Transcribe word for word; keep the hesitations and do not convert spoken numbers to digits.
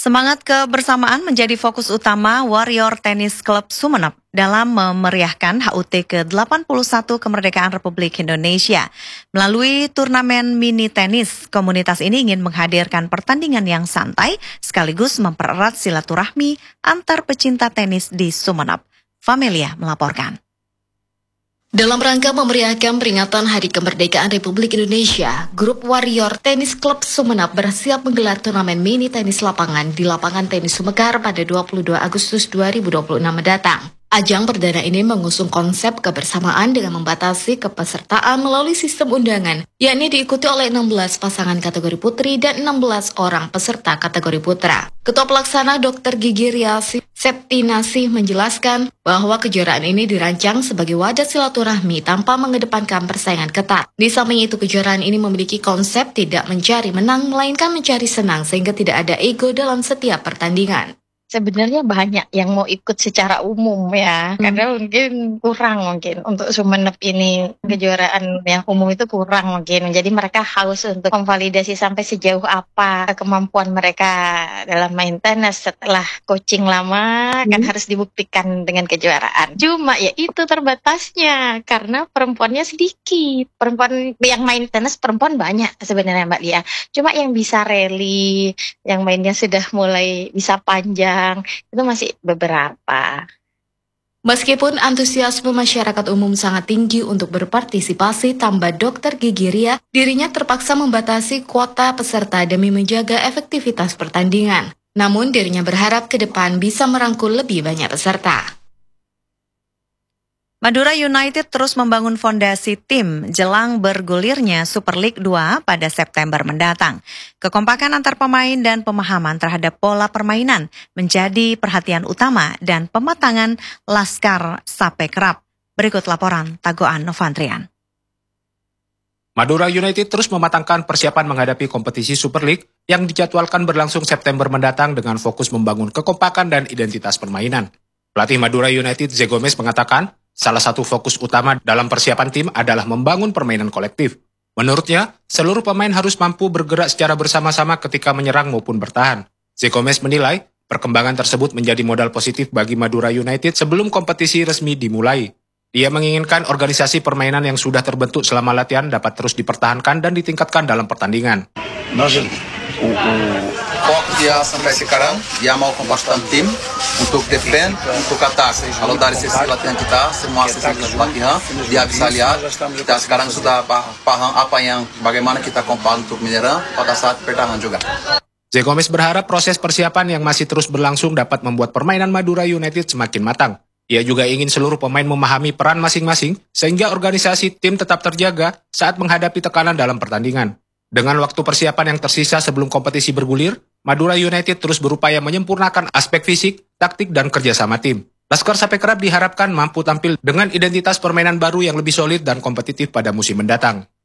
Semangat kebersamaan menjadi fokus utama Warrior Tennis Club Sumeneb dalam memeriahkan H U T ke delapan puluh satu kemerdekaan Republik Indonesia. Melalui turnamen mini tenis, komunitas ini ingin menghadirkan pertandingan yang santai sekaligus mempererat silaturahmi antar pecinta tenis di Sumeneb. Familia melaporkan. Dalam rangka memeriahkan peringatan Hari Kemerdekaan Republik Indonesia, grup Warrior Tennis Club Sumeneb bersiap menggelar turnamen mini tenis lapangan di lapangan tenis Sumekar pada dua puluh dua Agustus dua ribu dua puluh enam mendatang. Ajang perdana ini mengusung konsep kebersamaan dengan membatasi kepesertaan melalui sistem undangan, yakni diikuti oleh enam belas pasangan kategori putri dan enam belas orang peserta kategori putra. Ketua Pelaksana Dokter Gigi Riasi Septinasih menjelaskan bahwa kejuaraan ini dirancang sebagai wadah silaturahmi tanpa mengedepankan persaingan ketat. Di samping itu, kejuaraan ini memiliki konsep tidak mencari menang, melainkan mencari senang sehingga tidak ada ego dalam setiap pertandingan. Sebenarnya banyak yang mau ikut secara umum ya, hmm. karena mungkin kurang mungkin untuk Sumeneb ini kejuaraan yang umum itu kurang mungkin. Jadi mereka haus untuk memvalidasi sampai sejauh apa kemampuan mereka dalam main tenis setelah coaching lama hmm. kan harus dibuktikan dengan kejuaraan. Cuma ya itu terbatasnya karena perempuannya sedikit. Perempuan yang main tenis perempuan banyak sebenarnya Mbak Lia. Cuma yang bisa rally, yang mainnya sudah mulai bisa panjang itu masih beberapa. Meskipun antusiasme masyarakat umum sangat tinggi untuk berpartisipasi, tambah Dokter Gigi Ria, dirinya terpaksa membatasi kuota peserta demi menjaga efektivitas pertandingan. Namun dirinya berharap ke depan bisa merangkul lebih banyak peserta. Madura United terus membangun fondasi tim jelang bergulirnya Super League dua pada September mendatang. Kekompakan antar pemain dan pemahaman terhadap pola permainan menjadi perhatian utama dan pematangan Laskar Sapekrap. Berikut laporan Tagoan Novantrian. Madura United terus mematangkan persiapan menghadapi kompetisi Super League yang dijadwalkan berlangsung September mendatang dengan fokus membangun kekompakan dan identitas permainan. Pelatih Madura United Zé Gomes mengatakan, salah satu fokus utama dalam persiapan tim adalah membangun permainan kolektif. Menurutnya, seluruh pemain harus mampu bergerak secara bersama-sama ketika menyerang maupun bertahan. Zé Gomes menilai, perkembangan tersebut menjadi modal positif bagi Madura United sebelum kompetisi resmi dimulai. Dia menginginkan organisasi permainan yang sudah terbentuk selama latihan dapat terus dipertahankan dan ditingkatkan dalam pertandingan. Foco dia sampai sekarang, dia mau kompakkan tim untuk defend, untuk atas. Kalau dari sisi latihan kita, semua sisi latihan, dia bisa lihat. Kita sekarang sudah paham apa yang, bagaimana kita kompak untuk menyerang pada saat pertahanan juga. Zé Gomes berharap proses persiapan yang masih terus berlangsung dapat membuat permainan Madura United semakin matang. Ia juga ingin seluruh pemain memahami peran masing-masing sehingga organisasi tim tetap terjaga saat menghadapi tekanan dalam pertandingan. Dengan waktu persiapan yang tersisa sebelum kompetisi bergulir, Madura United terus berupaya menyempurnakan aspek fisik, taktik, dan kerjasama tim. Laskar Sapekrap diharapkan mampu tampil dengan identitas permainan baru yang lebih solid dan kompetitif pada musim mendatang.